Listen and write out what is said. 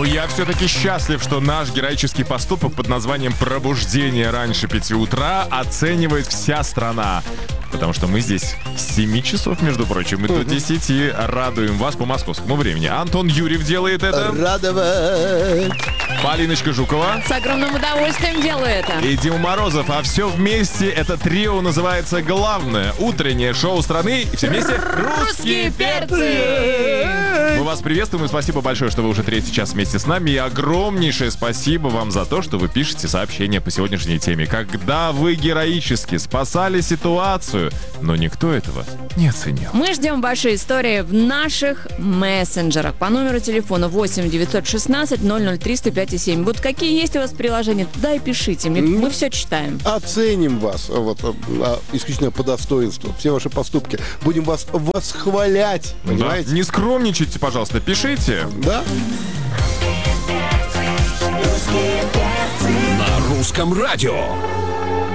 Поэтому я все-таки счастлив, что наш героический поступок под названием «Пробуждение раньше 5 утра» оценивает вся страна. Потому что мы здесь с 7 часов, между прочим, и до 10 радуем вас по московскому времени. Антон Юрьев делает это. Радовать. Полиночка Жукова. С огромным удовольствием делаю это. И Дима Морозов. А все вместе это трио называется «Главное утреннее шоу страны». И все вместе Русские перцы! Мы вас приветствуем и спасибо большое, что вы уже третий час вместе с нами. И огромнейшее спасибо вам за то, что вы пишете сообщения по сегодняшней теме. Когда вы героически спасали ситуацию, но никто этого не оценил. Мы ждем ваши истории в наших мессенджерах по номеру телефона 8 916 003 105 7. Вот какие есть у вас приложения, туда и пишите. Мы все читаем. Оценим вас исключительно по достоинству. Все ваши поступки. Будем вас восхвалять. Понимаете? Да. Не скромничайте, пожалуйста, пишите. Да? На русском радио.